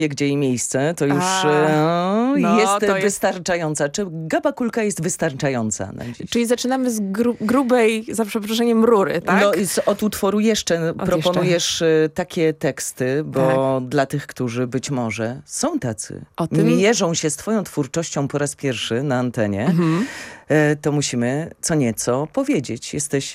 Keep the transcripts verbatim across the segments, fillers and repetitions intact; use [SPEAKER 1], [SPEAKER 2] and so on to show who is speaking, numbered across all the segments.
[SPEAKER 1] Gdzie i miejsce, to już
[SPEAKER 2] A,
[SPEAKER 1] e,
[SPEAKER 2] no,
[SPEAKER 1] jest
[SPEAKER 2] to jest-
[SPEAKER 1] wystarczająca. Czy Gaba Kulka jest wystarczająca na dziś?
[SPEAKER 2] Czyli zaczynamy z gru- grubej, za przeproszeniem, rury, tak?
[SPEAKER 1] No i z, od utworu jeszcze proponujesz e, takie teksty, bo dla tych, którzy być może są tacy,
[SPEAKER 2] O tym-
[SPEAKER 1] mierzą się z twoją twórczością po raz pierwszy na antenie,
[SPEAKER 2] Mhm.
[SPEAKER 1] e, to musimy co nieco powiedzieć. Jesteś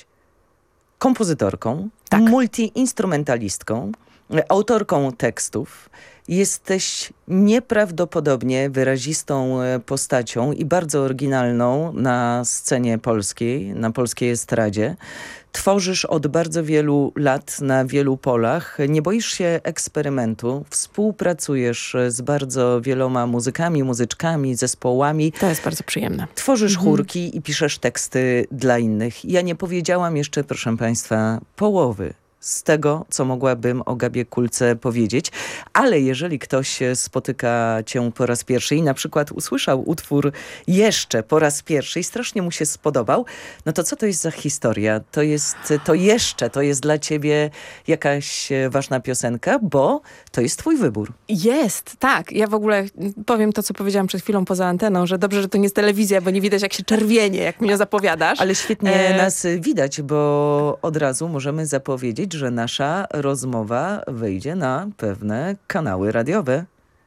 [SPEAKER 1] kompozytorką,
[SPEAKER 2] Tak.
[SPEAKER 1] multiinstrumentalistką, e, autorką tekstów. Jesteś nieprawdopodobnie wyrazistą e, postacią i bardzo oryginalną na scenie polskiej, na polskiej estradzie. Tworzysz od bardzo wielu lat na wielu polach. Nie boisz się eksperymentu. Współpracujesz z bardzo wieloma muzykami, muzyczkami, zespołami.
[SPEAKER 2] To jest bardzo przyjemne.
[SPEAKER 1] Tworzysz chórki i piszesz teksty dla innych. Ja nie powiedziałam jeszcze, proszę państwa, połowy z tego, co mogłabym o Gabie Kulce powiedzieć. Ale jeżeli ktoś spotyka cię po raz pierwszy i na przykład usłyszał utwór jeszcze po raz pierwszy i strasznie mu się spodobał, no to co to jest za historia? To jest to jeszcze, to jest dla ciebie jakaś ważna piosenka, bo to jest twój wybór.
[SPEAKER 2] Jest, tak. Ja w ogóle powiem to, co powiedziałam przed chwilą poza anteną, że dobrze, że to nie jest telewizja, bo nie widać, jak się czerwienie, jak mnie zapowiadasz.
[SPEAKER 1] Ale świetnie
[SPEAKER 2] E,
[SPEAKER 1] nas widać, bo od razu możemy zapowiedzieć, że nasza rozmowa wyjdzie na pewne kanały radiowe,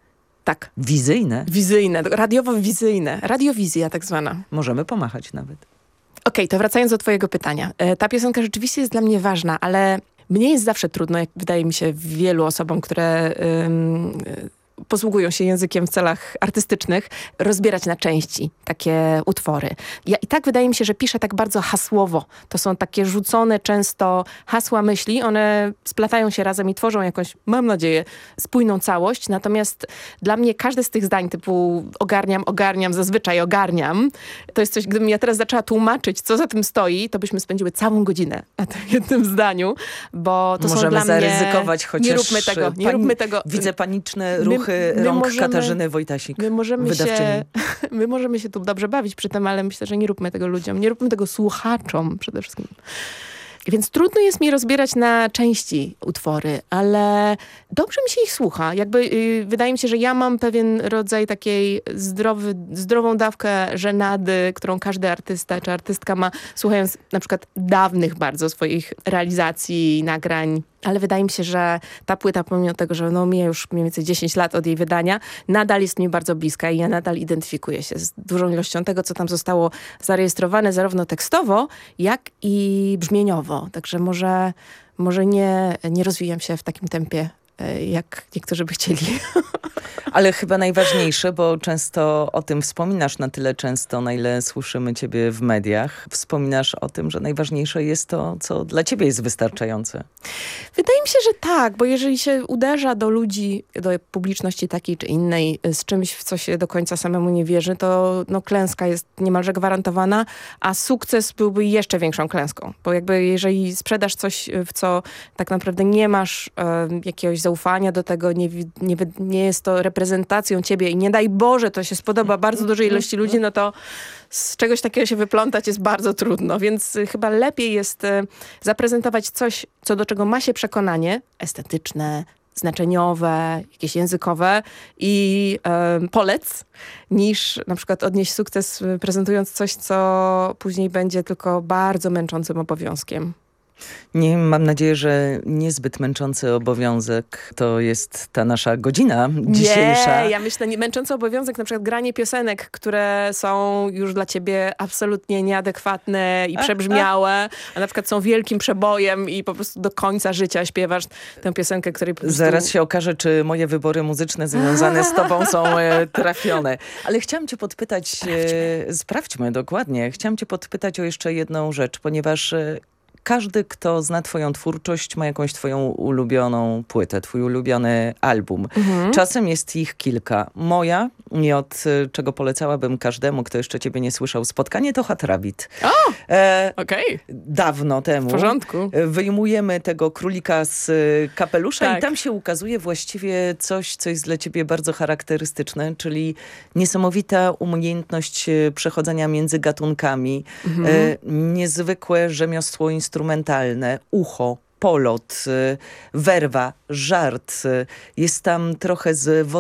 [SPEAKER 2] Tak.
[SPEAKER 1] wizyjne.
[SPEAKER 2] Wizyjne, radiowo-wizyjne. Radiowizja tak zwana.
[SPEAKER 1] Możemy pomachać nawet.
[SPEAKER 2] Okej, to wracając do twojego pytania. E, Ta piosenka rzeczywiście jest dla mnie ważna, ale mnie jest zawsze trudno, jak wydaje mi się wielu osobom, które ym, y, posługują się językiem w celach artystycznych, rozbierać na części takie utwory. Ja i tak wydaje mi się, że piszę tak bardzo hasłowo. To są takie rzucone często hasła myśli, one splatają się razem i tworzą jakąś, mam nadzieję, spójną całość. Natomiast dla mnie każde z tych zdań typu ogarniam, ogarniam, zazwyczaj ogarniam, to jest coś, gdybym ja teraz zaczęła tłumaczyć, co za tym stoi, to byśmy spędziły całą godzinę na tym jednym zdaniu, bo to
[SPEAKER 1] Możemy
[SPEAKER 2] są dla
[SPEAKER 1] zaryzykować,
[SPEAKER 2] mnie...
[SPEAKER 1] chociaż
[SPEAKER 2] Nie róbmy tego, nie
[SPEAKER 1] pani-
[SPEAKER 2] róbmy tego.
[SPEAKER 1] Widzę paniczne
[SPEAKER 2] My-
[SPEAKER 1] ruchy
[SPEAKER 2] my
[SPEAKER 1] rąk
[SPEAKER 2] możemy-
[SPEAKER 1] Katarzyny Wojtasik,
[SPEAKER 2] My możemy,
[SPEAKER 1] wydawczyni.
[SPEAKER 2] się, my możemy się tu dobrze bawić przy tym, ale myślę, że nie róbmy tego ludziom. Nie róbmy tego słuchaczom przede wszystkim. Więc trudno jest mi rozbierać na części utwory, ale dobrze mi się ich słucha. Jakby yy, wydaje mi się, że ja mam pewien rodzaj takiej zdrowy, zdrową dawkę żenady, którą każdy artysta czy artystka ma, słuchając na przykład dawnych bardzo swoich realizacji, nagrań. Ale wydaje mi się, że ta płyta, pomimo tego, że no mija już mniej więcej dziesięć lat od jej wydania, nadal jest mi bardzo bliska i ja nadal identyfikuję się z dużą ilością tego, co tam zostało zarejestrowane zarówno tekstowo, jak i brzmieniowo. Także może, może nie, nie rozwijam się w takim tempie, e, jak niektórzy by chcieli.
[SPEAKER 1] Ale chyba najważniejsze, bo często o tym wspominasz na tyle często, na ile słyszymy ciebie w mediach. Wspominasz o tym, że najważniejsze jest to, co dla ciebie jest wystarczające.
[SPEAKER 2] Wydaje mi się, że tak, bo jeżeli się uderza do ludzi, do publiczności takiej czy innej, z czymś, w co się do końca samemu nie wierzy, to no, klęska jest niemalże gwarantowana, a sukces byłby jeszcze większą klęską. Bo jakby jeżeli sprzedasz coś, w co tak naprawdę nie masz e, jakiegoś zaufania do tego, nie, wi- nie, wy- nie jest to reprezentacją ciebie i nie daj Boże, to się spodoba bardzo dużej ilości ludzi, no to z czegoś takiego się wyplątać jest bardzo trudno, więc y, chyba lepiej jest y, zaprezentować coś, co do czego ma się przekonanie estetyczne, znaczeniowe, jakieś językowe i y, polec, niż na przykład odnieść sukces y, prezentując coś, co później będzie tylko bardzo męczącym obowiązkiem.
[SPEAKER 1] Nie, mam nadzieję, że niezbyt męczący obowiązek to jest ta nasza godzina dzisiejsza.
[SPEAKER 2] Nie, ja myślę, nie, męczący obowiązek, na przykład granie piosenek, które są już dla ciebie absolutnie nieadekwatne i przebrzmiałe, a na przykład są wielkim przebojem i po prostu do końca życia śpiewasz tę piosenkę, której po prostu...
[SPEAKER 1] Zaraz się okaże, czy moje wybory muzyczne związane z tobą są e, trafione. Ale chciałam cię podpytać... Sprawdźmy. E, sprawdźmy, dokładnie. Chciałam cię podpytać o jeszcze jedną rzecz, ponieważ... E, Każdy, kto zna twoją twórczość, ma jakąś twoją ulubioną płytę, twój ulubiony album. Mhm. Czasem jest ich kilka. Moja, i od czego polecałabym każdemu, kto jeszcze ciebie nie słyszał, spotkanie to Hat Rabbit.
[SPEAKER 2] O,
[SPEAKER 1] e,
[SPEAKER 2] okej. Okay.
[SPEAKER 1] Dawno temu.
[SPEAKER 2] W porządku.
[SPEAKER 1] Wyjmujemy tego królika z kapelusza
[SPEAKER 2] tak.
[SPEAKER 1] i tam się ukazuje właściwie coś, co jest dla ciebie bardzo charakterystyczne, czyli niesamowita umiejętność przechodzenia między gatunkami, mhm. e, niezwykłe rzemiosło instrumentalne, ucho polot, y, werwa, żart. y, Jest tam trochę z